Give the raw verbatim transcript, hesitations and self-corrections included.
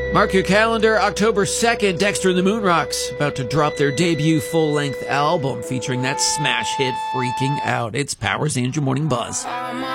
Mark your calendar, October second, Dexter and the Moonrocks about to drop their debut full-length album featuring that smash hit Freaking Out. It's Power's Andrew Morning Buzz.